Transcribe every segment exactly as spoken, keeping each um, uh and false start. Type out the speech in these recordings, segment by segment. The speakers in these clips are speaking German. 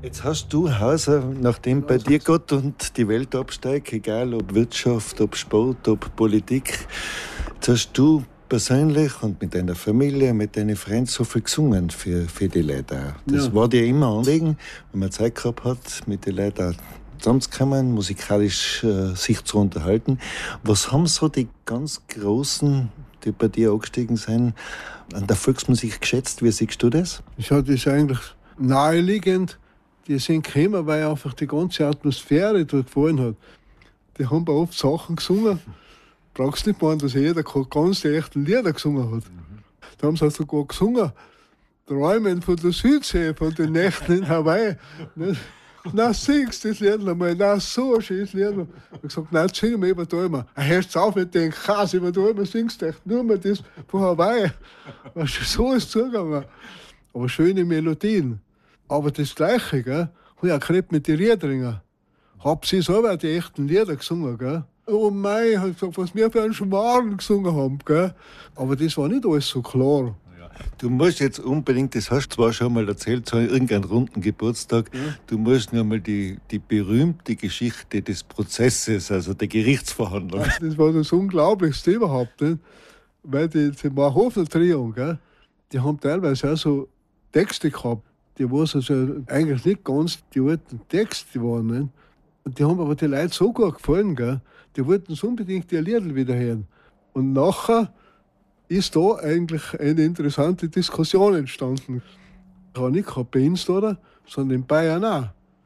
Jetzt hast du, Hauser, nachdem bei dir Gott und die Welt absteigt, egal ob Wirtschaft, ob Sport, ob Politik, jetzt hast du persönlich und mit deiner Familie, mit deinen Freunden so viel gesungen für, für die Leute auch. Das ja. war dir immer Anliegen, wenn man Zeit gehabt hat, mit den Leuten auch zusammenzukommen, musikalisch äh, sich zu unterhalten. Was haben so die ganz Großen, die bei dir angestiegen sind, an der Volksmusik geschätzt? Wie siehst du das? Ja, das ist eigentlich naheliegend. Die sind gekommen, weil einfach die ganze Atmosphäre dort gefallen hat. Die haben bei oft Sachen gesungen. Brauchst nicht meinen, dass jeder ganz die echten Lieder gesungen hat. Mhm. Da haben sie sogar gesungen, Träumen von der Südsee, von den Nächten in Hawaii. Na, singst das Lied einmal, na, so ein schönes Lied. Ich habe gesagt, nein, sing mir über da immer. Hörst auf mit dem Kass, über da immer singst du echt nur mehr das von Hawaii. Weißt du, so ist es zugegangen. Aber schöne Melodien. Aber das Gleiche, gell, habe ich auch geredet mit den Riedringer. Hab sie selber die echten Lieder gesungen, gell. Oh mei, ich hab gesagt, was wir für einen Schmarrn gesungen haben, gell. Aber das war nicht alles so klar. Du musst jetzt unbedingt, das hast du zwar schon mal erzählt, zu irgendeinem runden Geburtstag, ja. Du musst nur mal die, die berühmte Geschichte des Prozesses, also der Gerichtsverhandlung. Das war das Unglaublichste überhaupt, nicht? Weil die, die Marhofner-Trio, gell, die haben teilweise auch so Texte gehabt, die was also eigentlich nicht ganz die alten Texte waren. Nicht? Und die haben aber die Leute so gut gefallen, gell, die wollten so unbedingt die Lieder wieder hören. Und nachher ist da eigentlich eine interessante Diskussion entstanden. Das war nicht bei uns da, sondern in Bayern auch.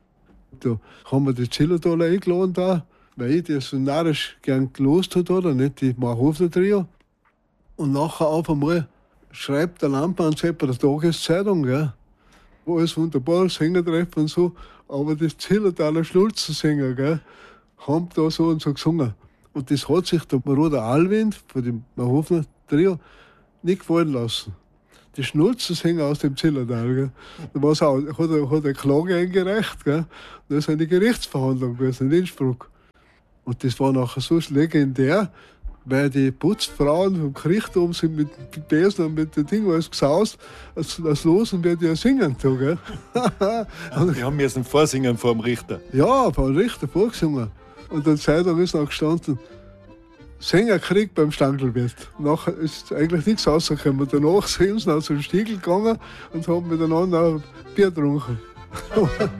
Da haben wir die Zillertaler eingeladen, da, weil ich das so narrisch gern gelost habe, oder nicht die Marhofner-Trio. Und nachher auf einmal schreibt der Lampenanzeiger der Tageszeitung, gell, wo alles wunderbar, Sängertreffen und so, aber das Zillertaler Schnulzensänger, gell, haben da so und so gesungen. Und das hat sich der Bruder Alwin von dem Marhofner Trio nicht gefallen lassen. Die Schnulzensänger aus dem Zillertal, gell, da war's auch, hat, er, hat er Klage eingereicht, gell, da ist eine Gerichtsverhandlung gewesen in Innsbruck. Und das war nachher so legendär, weil die Putzfrauen vom Gericht oben sind mit dem Besen und mit dem Ding alles gesaust, als, als losen wir die ja singen. Da, gell. Die haben müssen vorsingen vor dem Richter. Ja, vor dem Richter vorgesungen. Und in der Zeitung ist noch gestanden, Sängerkrieg beim Stangelwirt. Nachher ist eigentlich nichts rausgekommen. Danach sind sie aus dem Stiegel gegangen und haben miteinander ein Bier getrunken.